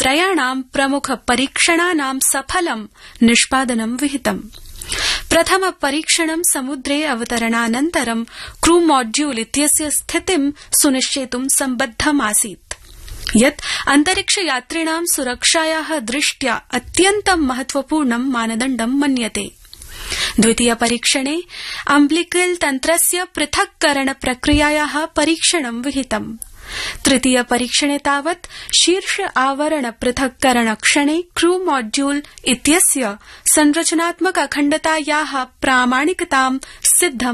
त्रयाणां प्रमुख परीक्षणानां सफलं निष्पादनं विहितम्। प्रथम परीक्षणं समुद्रे अवतरणानन्तरं क्रू मॉड्यूल इत्यस्य स्थितिं सुनिश्चेतुं सम्बद्धमासीत् यत् अन्तरिक्षयात्रिणां सुरक्षाया दृष्ट्या अत्यन्तं महत्वपूर्णं मानदण्डं मन्यते। द्वितीय परीक्षणे अम्बिलिकल तन्त्रस्य पृथक्करण प्रक्रियाया परीक्षणं विहितम्। तृतीय परीक्षणे तावत् शीर्ष आवरण पृथक्करण क्षणे क्रू मॉड्यूल इत्यस्य संरचनात्मक अखण्डताया प्रामाणिकतां सिद्धं